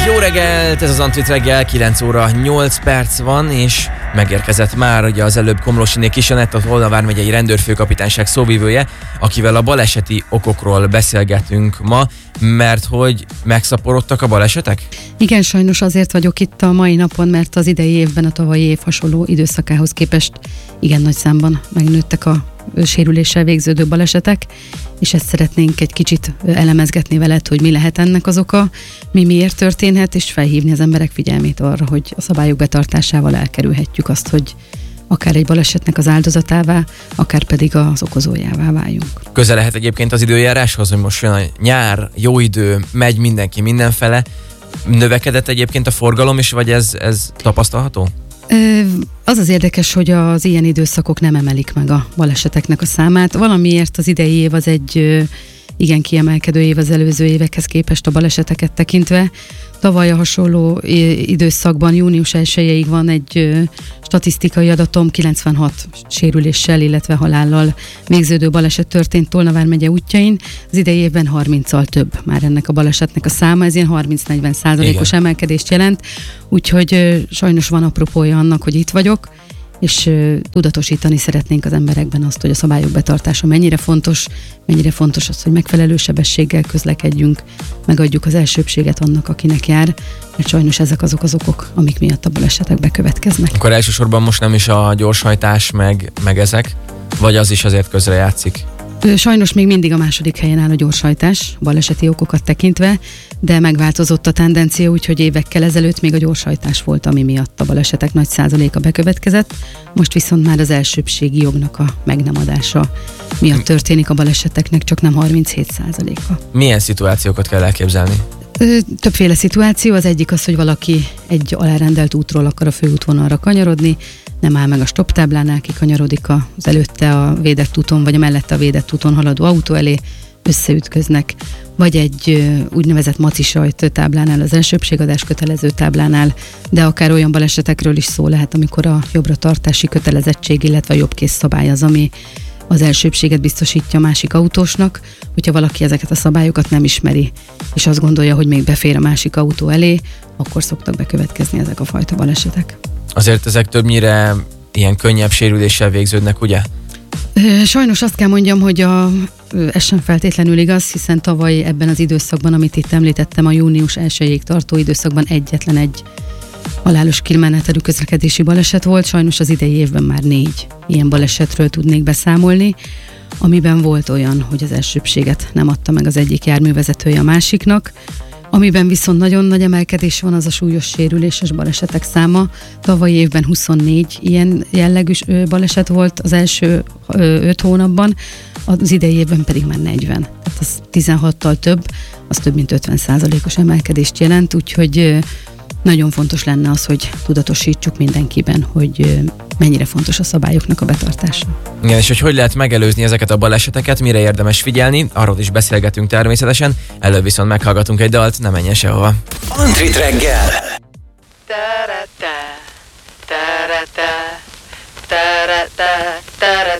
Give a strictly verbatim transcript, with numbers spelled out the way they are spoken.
Jó reggelt, ez az Antrit reggel, kilenc óra nyolc perc van, és megérkezett már ugye az előbb Komlósiné Kis Anett, a Tolna vármegyei rendőrfőkapitányság szóvivője, akivel a baleseti okokról beszélgetünk ma, mert hogy megszaporodtak a balesetek? Igen, sajnos azért vagyok itt a mai napon, mert az idei évben a tavalyi év hasonló időszakához képest igen nagy számban megnőttek a sérüléssel végződő balesetek, és ezt szeretnénk egy kicsit elemezgetni veled, hogy mi lehet ennek az oka, mi miért történhet, és felhívni az emberek figyelmét arra, hogy a szabályok betartásával elkerülhetjük azt, hogy akár egy balesetnek az áldozatává, akár pedig az okozójává váljunk. Közel lehet egyébként az időjáráshoz, hogy most jön a nyár, jó idő, megy mindenki mindenfele. Növekedett egyébként a forgalom is, vagy ez, ez tapasztalható? Az az érdekes, hogy az ilyen időszakok nem emelik meg a baleseteknek a számát. Valamiért az idei év az egy igen kiemelkedő év az előző évekhez képest a baleseteket tekintve. Tavaly a hasonló időszakban június elsejéig van egy statisztikai adatom, kilencvenhat sérüléssel, illetve halállal végződő baleset történt Tolna vármegye útjain. Az idei évben harminccal több már ennek a balesetnek a száma, ez ilyen harminc-negyven százalékos emelkedést jelent, úgyhogy sajnos van apropója annak, hogy itt vagyok, és uh, tudatosítani szeretnénk az emberekben azt, hogy a szabályok betartása mennyire fontos, mennyire fontos az, hogy megfelelő sebességgel közlekedjünk, megadjuk az elsőbbséget annak, akinek jár, mert sajnos ezek azok az okok, amik miatt a balesetek bekövetkeznek. Akkor elsősorban most nem is a gyorshajtás, meg, meg ezek, vagy az is azért közrejátszik? Sajnos még mindig a második helyen áll a gyorshajtás, baleseti okokat tekintve, de megváltozott a tendencia, úgyhogy évekkel ezelőtt még a gyorshajtás volt, ami miatt a balesetek nagy százaléka bekövetkezett. Most viszont már az elsőbbségi jognak a meg nem adása miatt történik a baleseteknek csak nem harminchét százaléka. Milyen szituációkat kell elképzelni? Többféle szituáció, az egyik az, hogy valaki egy alárendelt útról akar a főútvonalra kanyarodni, nem áll meg a stop táblánál, kikanyarodik az előtte a védett úton, vagy a mellette a védett úton haladó autó elé, összeütköznek, vagy egy úgynevezett macisajt táblánál, az elsőbbségadás kötelező táblánál, de akár olyan balesetekről is szó lehet, amikor a jobbra tartási kötelezettség, illetve a jobbkész szabály az, ami az elsőbbséget biztosítja a másik autósnak, hogyha valaki ezeket a szabályokat nem ismeri, és azt gondolja, hogy még befér a másik autó elé, akkor szoktak bekövetkezni ezek a fajta balesetek. Azért ezek többnyire ilyen könnyebb sérüléssel végződnek, ugye? Sajnos azt kell mondjam, hogy a, ez sem feltétlenül igaz, hiszen tavaly ebben az időszakban, amit itt említettem, a június elsejéig tartó időszakban egyetlen egy halálos kimenetelű közlekedési baleset volt, sajnos az idei évben már négy ilyen balesetről tudnék beszámolni, amiben volt olyan, hogy az elsőbbséget nem adta meg az egyik járművezetője a másiknak, amiben viszont nagyon nagy emelkedés van, az a súlyos sérüléses balesetek száma. Tavalyi évben huszonnégy ilyen jellegű baleset volt az első öt hónapban, az idei évben pedig már negyven. Tehát az tizenhattal több, az több mint ötven százalékos emelkedést jelent, úgyhogy nagyon fontos lenne az, hogy tudatosítsuk mindenkiben, hogy mennyire fontos a szabályoknak a betartása. Igen, és hogy hogy lehet megelőzni ezeket a baleseteket, mire érdemes figyelni, arról is beszélgetünk természetesen, előbb viszont meghallgatunk egy dalt, ne menjen sehova. Antrit reggel! Terete, terete, terete, terete,